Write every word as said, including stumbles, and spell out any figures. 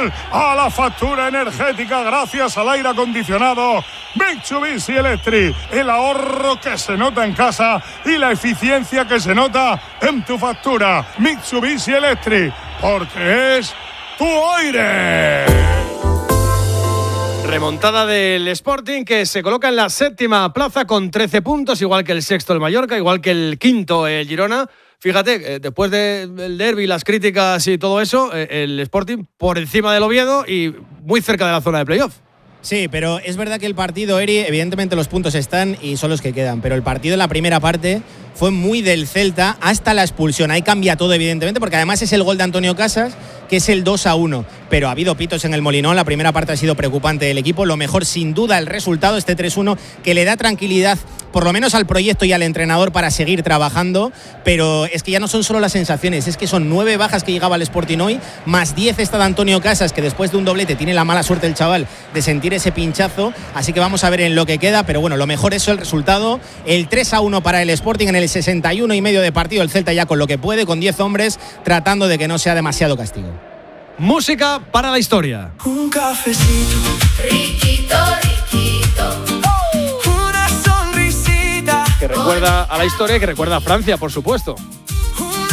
final a la factura energética gracias al aire acondicionado Mitsubishi Electric. El ahorro que se nota en casa y la eficiencia que se nota en tu factura. Mitsubishi Electric, porque es tu aire. Remontada del Sporting, que se coloca en la séptima plaza con trece puntos, igual que el sexto el Mallorca, igual que el quinto el Girona. Fíjate, después del derbi, las críticas y todo eso, el Sporting por encima del Oviedo y muy cerca de la zona de playoff. Sí, pero es verdad que el partido, Eri, evidentemente los puntos están y son los que quedan, pero el partido en la primera parte fue muy del Celta hasta la expulsión. Ahí cambia todo, evidentemente, porque además es el gol de Antonio Casas, que es el dos a uno. Pero ha habido pitos en el Molinón, la primera parte ha sido preocupante del equipo. Lo mejor, sin duda, el resultado, este tres uno, que le da tranquilidad, por lo menos al proyecto y al entrenador, para seguir trabajando. Pero es que ya no son solo las sensaciones, es que son nueve bajas que llegaba al Sporting hoy, más diez esta de Antonio Casas, que después de un doblete tiene la mala suerte el chaval de sentir ese pinchazo. Así que vamos a ver en lo que queda, pero bueno, lo mejor es el resultado. El tres a uno para el Sporting en el sesenta y uno y medio de partido. El Celta ya con lo que puede, con diez hombres, tratando de que no sea demasiado castigo. Música para la historia. Un cafecito, riquito, riquito. Oh, una sonrisita. Que recuerda a la historia y que recuerda a Francia, por supuesto.